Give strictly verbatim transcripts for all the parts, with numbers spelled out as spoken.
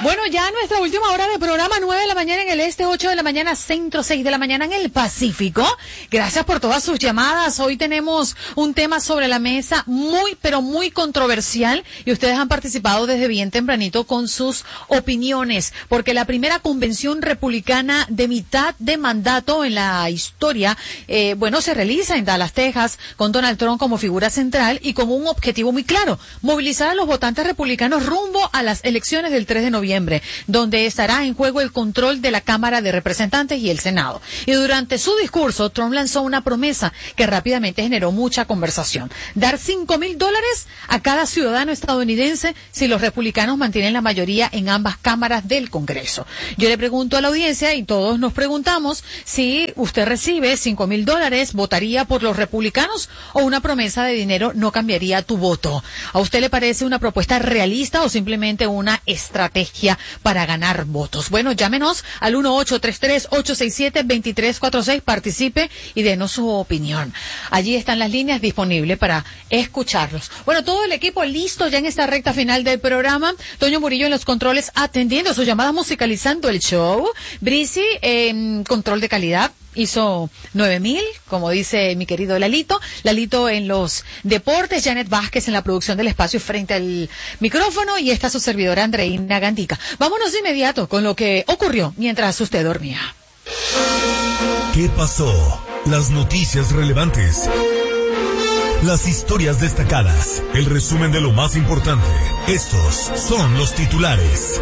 Bueno, ya nuestra última hora de programa, nueve de la mañana en el este, ocho de la mañana centro, seis de la mañana en el Pacífico. Gracias por todas sus llamadas. Hoy tenemos un tema sobre la mesa muy, pero muy controversial y ustedes han participado desde bien tempranito con sus opiniones, porque la primera convención republicana de mitad de mandato en la historia, eh, bueno, se realiza en Dallas, Texas, con Donald Trump como figura central y con un objetivo muy claro: movilizar a los votantes republicanos rumbo a las elecciones del tres de noviembre, donde estará en juego el control de la Cámara de Representantes y el Senado. Y durante su discurso, Trump lanzó una promesa que rápidamente generó mucha conversación: dar cinco mil dólares a cada ciudadano estadounidense si los republicanos mantienen la mayoría en ambas cámaras del Congreso. Yo le pregunto a la audiencia, y todos nos preguntamos, si usted recibe cinco mil dólares, ¿votaría por los republicanos o una promesa de dinero no cambiaría tu voto? ¿A usted le parece una propuesta realista o simplemente una estrategia para ganar votos? Bueno, llámenos al uno ocho tres tres, ocho seis siete, dos tres cuatro seis, participe y denos su opinión. Allí están las líneas disponibles para escucharlos. Bueno, todo el equipo listo ya en esta recta final del programa. Toño Murillo en los controles atendiendo sus llamadas, musicalizando el show. Brisi en control de calidad. Hizo nueve mil, como dice mi querido Lalito. Lalito en los deportes, Janet Vázquez en la producción del espacio frente al micrófono, y esta su servidora Andreina Gandica. Vámonos de inmediato con lo que ocurrió mientras usted dormía. ¿Qué pasó? Las noticias relevantes, las historias destacadas, el resumen de lo más importante. Estos son los titulares.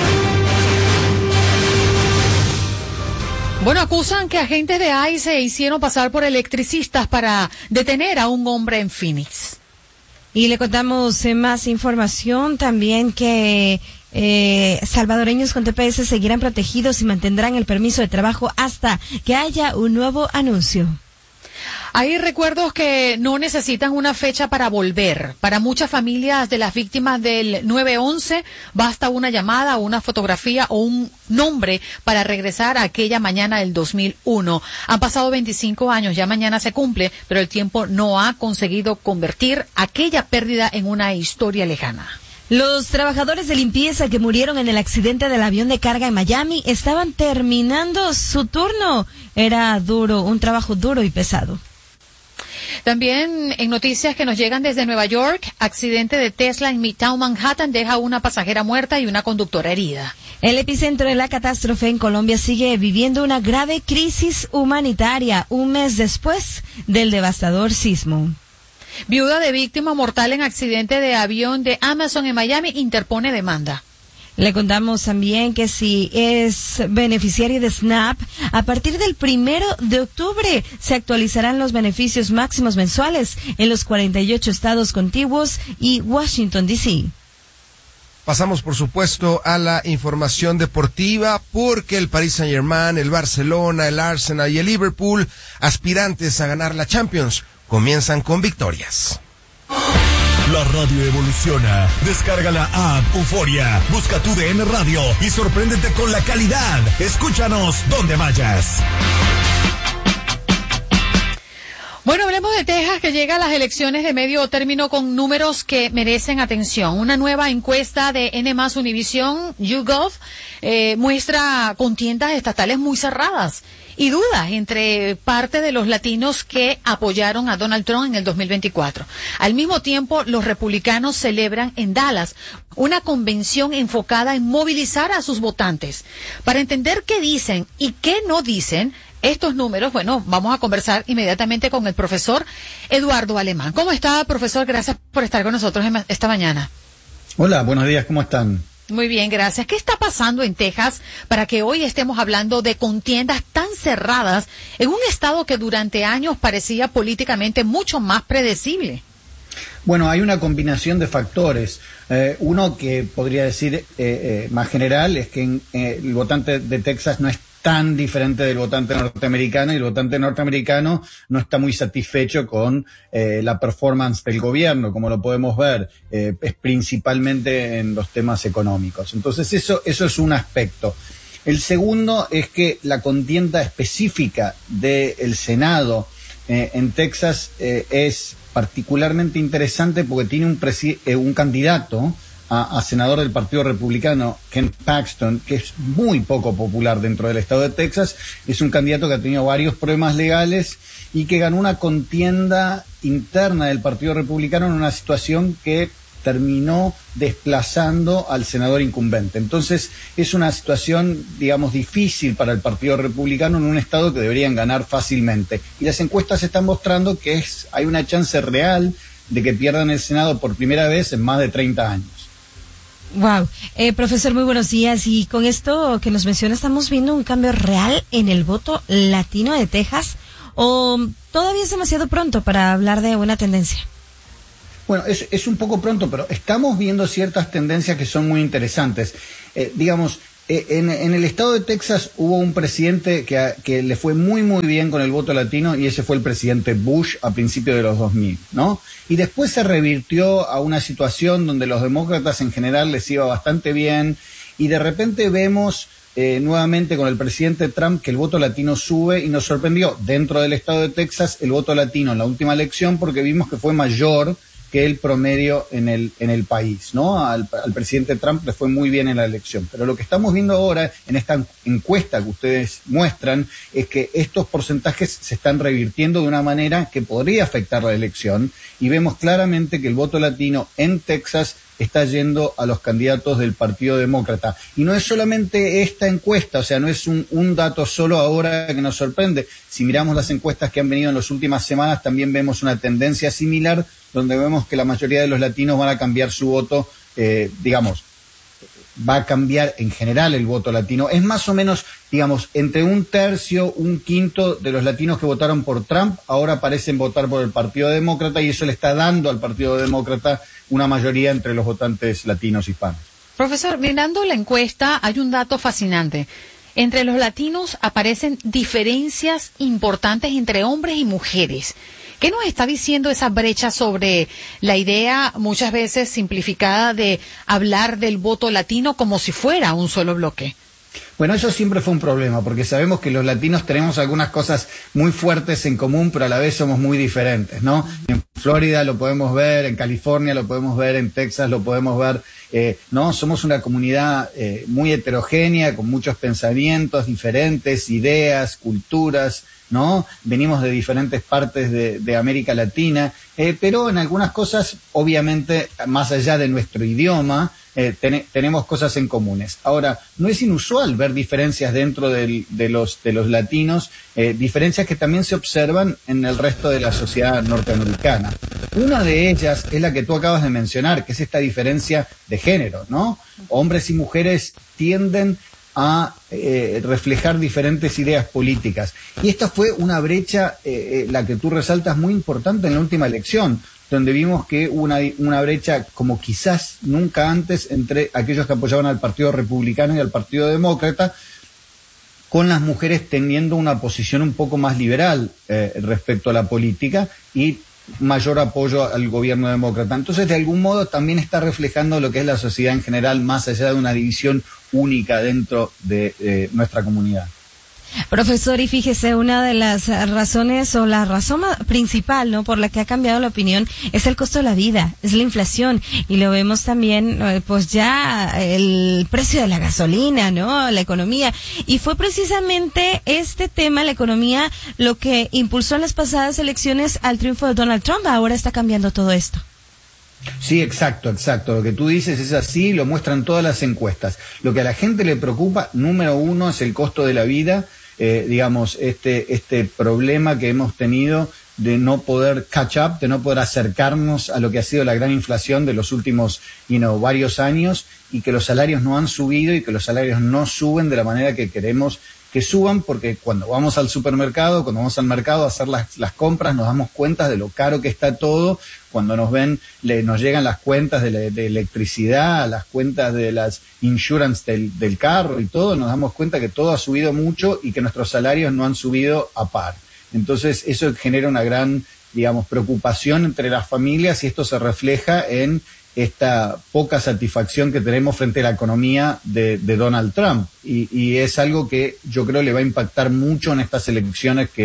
Bueno, acusan que agentes de I C E se hicieron pasar por electricistas para detener a un hombre en Phoenix. Y le contamos eh, más información también, que eh, salvadoreños con T P S seguirán protegidos y mantendrán el permiso de trabajo hasta que haya un nuevo anuncio. Hay recuerdos que no necesitan una fecha para volver. Para muchas familias de las víctimas del nueve once, basta una llamada, una fotografía o un nombre para regresar a aquella mañana del dos mil uno. Han pasado veinticinco años, ya mañana se cumple, pero el tiempo no ha conseguido convertir aquella pérdida en una historia lejana. Los trabajadores de limpieza que murieron en el accidente del avión de carga en Miami estaban terminando su turno. Era duro, un trabajo duro y pesado. También en noticias que nos llegan desde Nueva York, accidente de Tesla en Midtown Manhattan deja una pasajera muerta y una conductora herida. El epicentro de la catástrofe en Colombia sigue viviendo una grave crisis humanitaria un mes después del devastador sismo. Viuda de víctima mortal en accidente de avión de Amazon en Miami interpone demanda. Le contamos también que si es beneficiario de SNAP, a partir del primero de octubre se actualizarán los beneficios máximos mensuales en los cuarenta y ocho estados contiguos y Washington, D C Pasamos, por supuesto, a la información deportiva, porque el Paris Saint-Germain, el Barcelona, el Arsenal y el Liverpool, aspirantes a ganar la Champions, comienzan con victorias. La radio evoluciona. Descarga la app Euforia, busca tu D N Radio y sorpréndete con la calidad. Escúchanos donde vayas. Bueno, hablemos de Texas, que llega a las elecciones de medio término con números que merecen atención. Una nueva encuesta de N más Univision, YouGov, eh, muestra contiendas estatales muy cerradas y dudas entre parte de los latinos que apoyaron a Donald Trump en el dos mil veinticuatro. Al mismo tiempo, los republicanos celebran en Dallas una convención enfocada en movilizar a sus votantes. Para entender qué dicen y qué no dicen estos números, bueno, vamos a conversar inmediatamente con el profesor Eduardo Alemán. ¿Cómo está, profesor? Gracias por estar con nosotros esta mañana. Hola, buenos días, ¿cómo están? Muy bien, gracias. ¿Qué está pasando en Texas para que hoy estemos hablando de contiendas tan cerradas en un estado que durante años parecía políticamente mucho más predecible? Bueno, hay una combinación de factores. Eh, uno que podría decir eh, eh, más general es que en, eh, el votante de Texas no es tan diferente del votante norteamericano, y el votante norteamericano no está muy satisfecho con eh, la performance del gobierno, como lo podemos ver, eh, es principalmente en los temas económicos. Entonces eso, eso es un aspecto. El segundo es que la contienda específica del Senado eh, en Texas eh, es particularmente interesante porque tiene un, presi- eh, un candidato a, a senador del Partido Republicano, Ken Paxton, que es muy poco popular dentro del estado de Texas. Es un candidato que ha tenido varios problemas legales y que ganó una contienda interna del Partido Republicano en una situación que terminó desplazando al senador incumbente. Entonces, es una situación, digamos, difícil para el Partido Republicano en un estado que deberían ganar fácilmente. Y las encuestas están mostrando que es, hay una chance real de que pierdan el Senado por primera vez en más de treinta años. Wow. Eh, profesor, muy buenos días. Y con esto que nos menciona, ¿estamos viendo un cambio real en el voto latino de Texas? ¿O todavía es demasiado pronto para hablar de una tendencia? Bueno, es, es un poco pronto, pero estamos viendo ciertas tendencias que son muy interesantes. Eh, digamos, eh, en, en el estado de Texas hubo un presidente que, a, que le fue muy, muy bien con el voto latino, y ese fue el presidente Bush a principios de los dos mil, ¿no? Y después se revirtió a una situación donde los demócratas en general les iba bastante bien, y de repente vemos eh, nuevamente con el presidente Trump que el voto latino sube, y nos sorprendió dentro del estado de Texas el voto latino en la última elección, porque vimos que fue mayor que el promedio en el en el país, ¿no? Al, al presidente Trump le fue muy bien en la elección. Pero lo que estamos viendo ahora en esta encuesta que ustedes muestran es que estos porcentajes se están revirtiendo de una manera que podría afectar la elección, y vemos claramente que el voto latino en Texas está yendo a los candidatos del Partido Demócrata. Y no es solamente esta encuesta, o sea, no es un, un dato solo ahora que nos sorprende. Si miramos las encuestas que han venido en las últimas semanas, también vemos una tendencia similar, donde vemos que la mayoría de los latinos van a cambiar su voto, eh, digamos, va a cambiar en general el voto latino. Es más o menos, digamos, entre un tercio, un quinto de los latinos que votaron por Trump ahora parecen votar por el Partido Demócrata, y eso le está dando al Partido Demócrata una mayoría entre los votantes latinos hispanos. Profesor, mirando la encuesta, hay un dato fascinante. Entre los latinos aparecen diferencias importantes entre hombres y mujeres. ¿Qué nos está diciendo esa brecha sobre la idea, muchas veces simplificada, de hablar del voto latino como si fuera un solo bloque? Bueno, eso siempre fue un problema, porque sabemos que los latinos tenemos algunas cosas muy fuertes en común, pero a la vez somos muy diferentes, ¿no? En Florida lo podemos ver, en California lo podemos ver, en Texas lo podemos ver, eh, ¿no? Somos una comunidad eh, muy heterogénea, con muchos pensamientos diferentes, ideas, culturas, ¿no? Venimos de diferentes partes de, de América Latina, eh, pero en algunas cosas, obviamente, más allá de nuestro idioma, eh, ten, tenemos cosas en comunes. Ahora, no es inusual ver diferencias dentro del, de, los, de los latinos, eh, diferencias que también se observan en el resto de la sociedad norteamericana. Una de ellas es la que tú acabas de mencionar, que es esta diferencia de género, ¿no? Hombres y mujeres tienden a eh, reflejar diferentes ideas políticas. Y esta fue una brecha, eh, eh, la que tú resaltas, muy importante en la última elección, donde vimos que hubo una, una brecha como quizás nunca antes entre aquellos que apoyaban al Partido Republicano y al Partido Demócrata, con las mujeres teniendo una posición un poco más liberal eh, respecto a la política y mayor apoyo al gobierno demócrata. Entonces, de algún modo, también está reflejando lo que es la sociedad en general, más allá de una división única dentro de eh, nuestra comunidad. Profesor, y fíjese, una de las razones o la razón principal, ¿no?, por la que ha cambiado la opinión es el costo de la vida, es la inflación, y lo vemos también, eh, pues ya el precio de la gasolina, ¿no?, la economía, y fue precisamente este tema, la economía, lo que impulsó en las pasadas elecciones al triunfo de Donald Trump. Ahora está cambiando todo esto. Sí, exacto, exacto. Lo que tú dices es así, lo muestran todas las encuestas. Lo que a la gente le preocupa, número uno, es el costo de la vida, eh, digamos, este, este problema que hemos tenido de no poder catch up, de no poder acercarnos a lo que ha sido la gran inflación de los últimos, you know, varios años, y que los salarios no han subido y que los salarios no suben de la manera que queremos que suban, porque cuando vamos al supermercado, cuando vamos al mercado a hacer las, las compras, nos damos cuenta de lo caro que está todo. Cuando nos ven, le, nos llegan las cuentas de, la, de electricidad, las cuentas de las insurance del, del carro y todo, nos damos cuenta que todo ha subido mucho y que nuestros salarios no han subido a par. Entonces, eso genera una gran, digamos, preocupación entre las familias, y esto se refleja en esta poca satisfacción que tenemos frente a la economía de, de Donald Trump. Y, y es algo que yo creo le va a impactar mucho en estas elecciones que,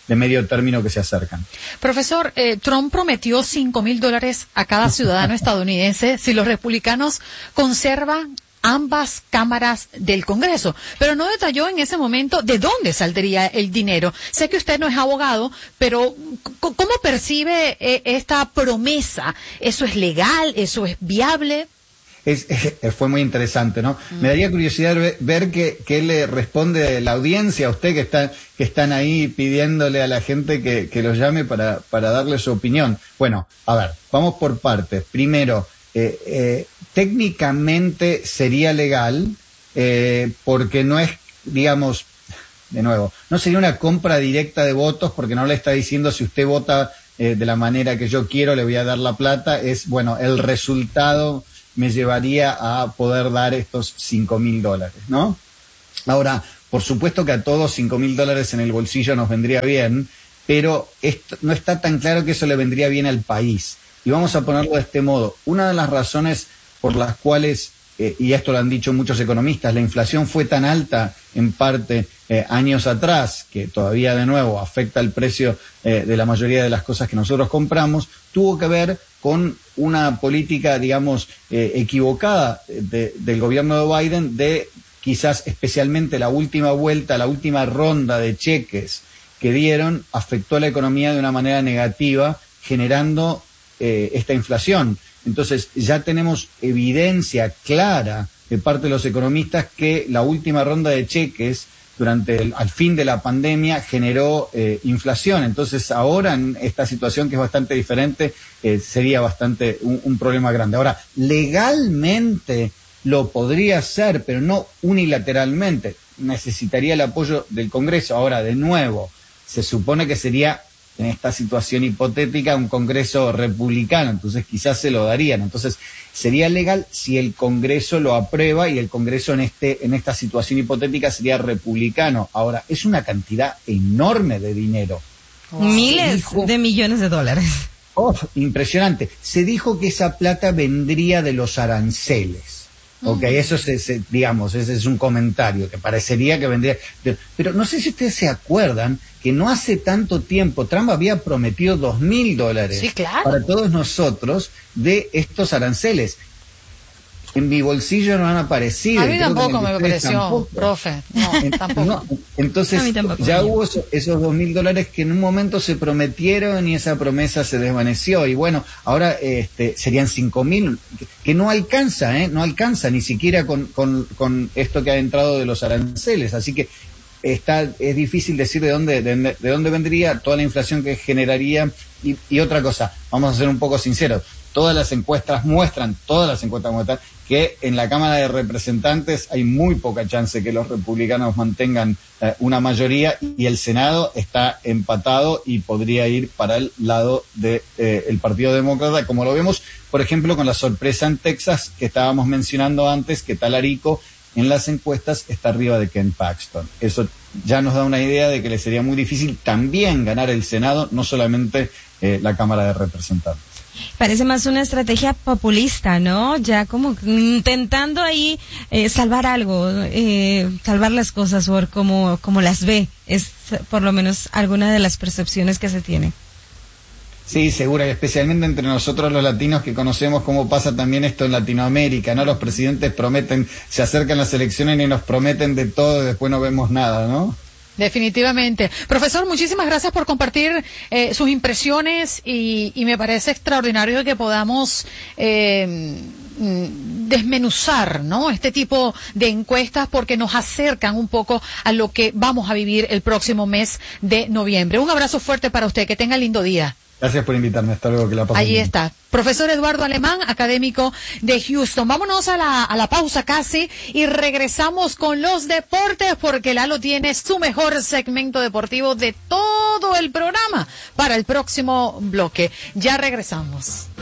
de medio término que se acercan. Profesor, eh, Trump prometió cinco mil dólares a cada ciudadano estadounidense si los republicanos conservan ambas cámaras del Congreso, pero no detalló en ese momento de dónde saldría el dinero. Sé que usted no es abogado, pero ¿cómo percibe eh, esta promesa? ¿Eso es legal? ¿Eso es viable? Es, es, fue muy interesante, ¿no? Mm. Me daría curiosidad ver, ver qué, qué le responde la audiencia a usted que está, que están ahí pidiéndole a la gente que, que los llame para, para darle su opinión. Bueno, a ver, vamos por partes. Primero, eh, eh, técnicamente sería legal, eh, porque no es, digamos, de nuevo, no sería una compra directa de votos, porque no le está diciendo si usted vota eh, de la manera que yo quiero, le voy a dar la plata. Es, bueno, el resultado me llevaría a poder dar estos cinco mil dólares, ¿no? Ahora, por supuesto que a todos cinco mil dólares en el bolsillo nos vendría bien, pero esto, no está tan claro que eso le vendría bien al país. Y vamos a ponerlo de este modo. Una de las razones por las cuales, eh, y esto lo han dicho muchos economistas, la inflación fue tan alta en parte eh, años atrás, que todavía de nuevo afecta el precio eh, de la mayoría de las cosas que nosotros compramos, tuvo que ver con una política, digamos, eh, equivocada de, del gobierno de Biden, de quizás especialmente la última vuelta, la última ronda de cheques que dieron, afectó a la economía de una manera negativa, generando eh, esta inflación. Entonces ya tenemos evidencia clara de parte de los economistas que la última ronda de cheques durante el al fin de la pandemia generó eh, inflación. Entonces ahora en esta situación que es bastante diferente eh, sería bastante un, un problema grande. Ahora, legalmente lo podría hacer, pero no unilateralmente. Necesitaría el apoyo del Congreso. Ahora, de nuevo, se supone que sería en esta situación hipotética un Congreso republicano, entonces quizás se lo darían. Entonces sería legal si el Congreso lo aprueba, y el Congreso en este en esta situación hipotética sería republicano. Ahora, es una cantidad enorme de dinero. Oh, miles dijo, de millones de dólares. Oh, impresionante. Se dijo que esa plata vendría de los aranceles. Ok, eso es, es, digamos, ese es un comentario que parecería que vendría. Pero, pero no sé si ustedes se acuerdan que no hace tanto tiempo Trump había prometido dos mil dólares sí, claro. para todos nosotros de estos aranceles. En mi bolsillo no han aparecido. A mí tampoco me pareció, tampoco. Profe. No, tampoco. No, entonces, tampoco, ya hubo eso, esos dos mil dólares que en un momento se prometieron y esa promesa se desvaneció. Y bueno, ahora este, serían cinco mil, que, que no alcanza, ¿eh? No alcanza ni siquiera con, con, con esto que ha entrado de los aranceles. Así que está es difícil decir de dónde, de, de dónde vendría toda la inflación que generaría. Y, y otra cosa, vamos a ser un poco sinceros. Todas las encuestas muestran, todas las encuestas muestran que en la Cámara de Representantes hay muy poca chance que los republicanos mantengan eh, una mayoría, y el Senado está empatado y podría ir para el lado del de, eh, Partido Demócrata, como lo vemos, por ejemplo, con la sorpresa en Texas que estábamos mencionando antes, que Talarico en las encuestas está arriba de Ken Paxton. Eso ya nos da una idea de que le sería muy difícil también ganar el Senado, no solamente eh, la Cámara de Representantes. Parece más una estrategia populista, ¿no? Ya como intentando ahí eh, salvar algo, eh, salvar las cosas por como, como las ve. Es por lo menos alguna de las percepciones que se tiene. Sí, seguro, y especialmente entre nosotros los latinos que conocemos cómo pasa también esto en Latinoamérica, ¿no? Los presidentes prometen, se acercan las elecciones y nos prometen de todo y después no vemos nada, ¿no? Definitivamente. Profesor, muchísimas gracias por compartir eh, sus impresiones y, y me parece extraordinario que podamos eh, desmenuzar, ¿no?, este tipo de encuestas, porque nos acercan un poco a lo que vamos a vivir el próximo mes de noviembre. Un abrazo fuerte para usted, que tenga lindo día. Gracias por invitarme, hasta luego, que la pasen Ahí bien. está. Profesor Eduardo Alemán, académico de Houston. Vámonos a la, a la pausa casi y regresamos con los deportes, porque Lalo tiene su mejor segmento deportivo de todo el programa para el próximo bloque. Ya regresamos.